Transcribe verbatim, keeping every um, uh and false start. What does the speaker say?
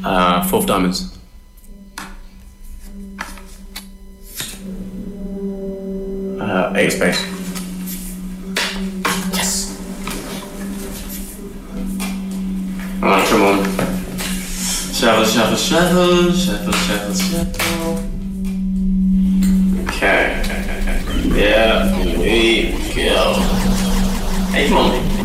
Uh, four of diamonds. Uh, eight of spades. Yes. Alright, come on. Shuffle, shuffle, shuffle, shuffle, shuffle, shuffle. Okay, okay, okay, okay. Yeah, here we go. Hey, come on.